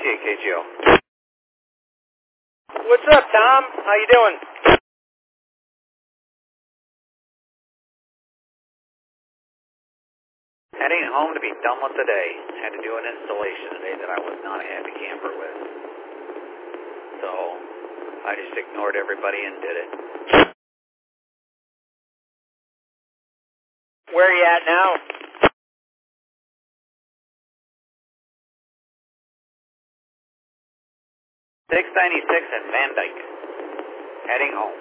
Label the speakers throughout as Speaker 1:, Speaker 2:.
Speaker 1: KCKGO.
Speaker 2: What's up, Tom? How you doing?
Speaker 1: Heading home to be done with the day. Had to do an installation today that I was not a happy camper with. So I just ignored everybody and did it.
Speaker 2: Where are you at now?
Speaker 1: .696 in Van Dyke. Heading home.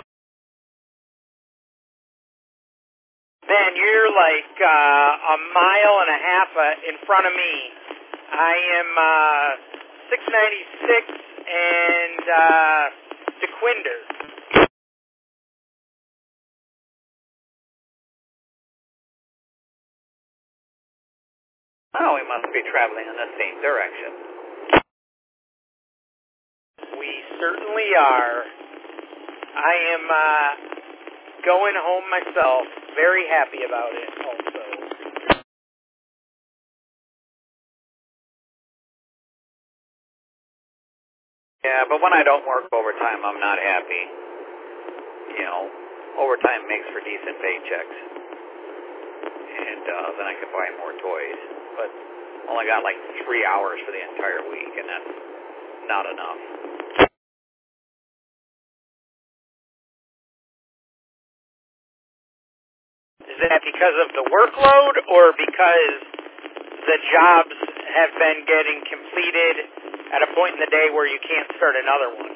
Speaker 2: Man, you're like a mile and a half in front of me. I am 696 and DeQuinder.
Speaker 1: Oh, we must be traveling in the same direction.
Speaker 2: We certainly are. I am going home myself. Very happy about it also.
Speaker 1: Yeah, but when I don't work overtime, I'm not happy. You know, overtime makes for decent paychecks. And then I can buy more toys. But only got like 3 hours for the entire week, and that's not enough.
Speaker 2: Is that because of the workload or because the jobs have been getting completed at a point in the day where you can't start another one?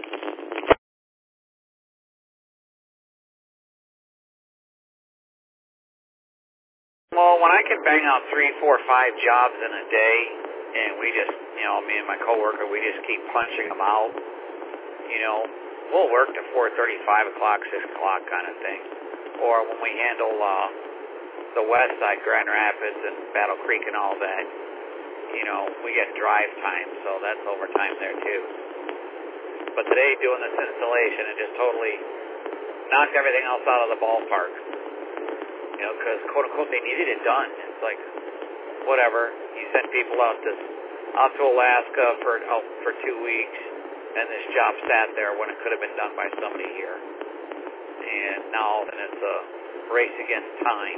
Speaker 1: Well, when I can bang out 3, 4, 5 jobs in a day, and we just, you know, me and my coworker, we just keep punching them out, you know, we'll work to 4:30, 5 o'clock, 6 o'clock kind of thing. Or when we handle the west side, Grand Rapids and Battle Creek and all that, you know, we get drive time, so that's overtime there too. But today, doing this installation, it just totally knocked everything else out of the ballpark. You know, because quote unquote they needed it done. It's like, whatever. You send people out to Alaska for 2 weeks, and this job sat there when it could have been done by somebody here. And now then it's a race against time.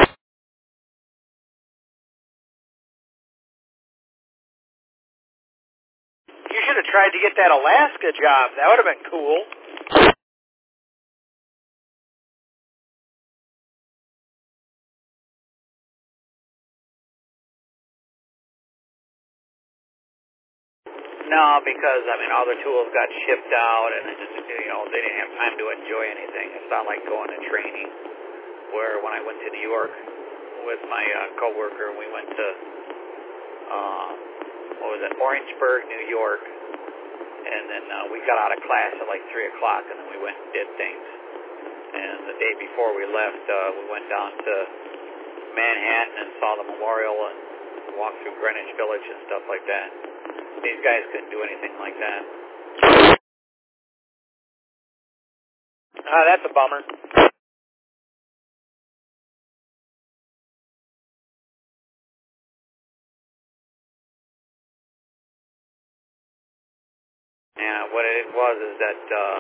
Speaker 2: You should have tried to get that Alaska job. That would have been cool.
Speaker 1: No, because, I mean, all their tools got shipped out, and it just, you know, they didn't have time to enjoy anything. It's not like going to training, where when I went to New York with my coworker, we went to, Orangeburg, New York, and then we got out of class at like 3 o'clock, and then we went and did things. And the day before we left, we went down to Manhattan and saw the memorial and walked through Greenwich Village and stuff like that. These guys couldn't do anything like that.
Speaker 2: That's a bummer.
Speaker 1: And what it was is that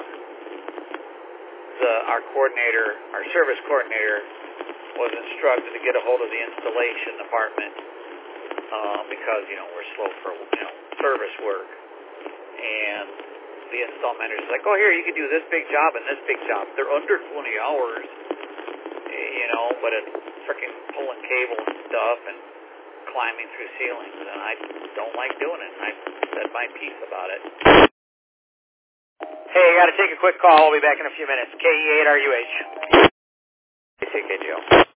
Speaker 1: our service coordinator, was instructed to get a hold of the installation department because, you know, we're slow for, you know, service work. And the install manager's like, oh, here, you can do this big job and this big job. They're under 20 hours, you know, but it's freaking pulling cable and stuff and climbing through ceilings, and I don't like doing it. I said my piece about it.
Speaker 2: Hey, I got to take a quick call. I'll be back in a few minutes. KE8RUH.
Speaker 1: KCKGO.